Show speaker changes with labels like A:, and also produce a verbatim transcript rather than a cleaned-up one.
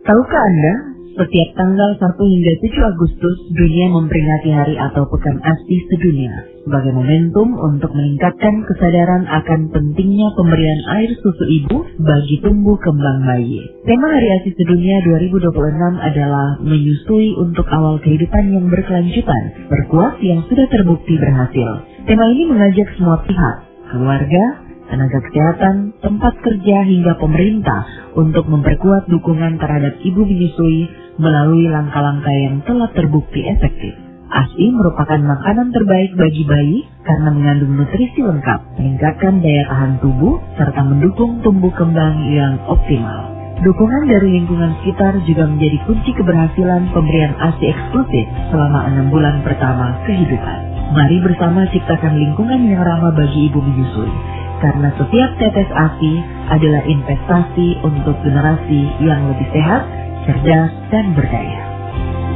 A: Tahukah Anda, setiap tanggal satu hingga tujuh Agustus, dunia memperingati hari atau Pekan ASI sedunia sebagai momentum untuk meningkatkan kesadaran akan pentingnya pemberian air susu ibu bagi tumbuh kembang bayi. Tema Hari ASI Sedunia dua ribu dua puluh enam adalah menyusui untuk awal kehidupan yang berkelanjutan, berkuat yang sudah terbukti berhasil. Tema ini mengajak semua pihak, keluarga, tenaga kesehatan, tempat kerja hingga pemerintah untuk memperkuat dukungan terhadap ibu menyusui melalui langkah-langkah yang telah terbukti efektif. ASI merupakan makanan terbaik bagi bayi karena mengandung nutrisi lengkap, meningkatkan daya tahan tubuh, serta mendukung tumbuh kembang yang optimal. Dukungan dari lingkungan sekitar juga menjadi kunci keberhasilan pemberian ASI eksklusif selama enam bulan pertama kehidupan. Mari bersama ciptakan lingkungan yang ramah bagi ibu menyusui, karena setiap tetes ASI adalah investasi untuk generasi yang lebih sehat, cerdas, dan berdaya.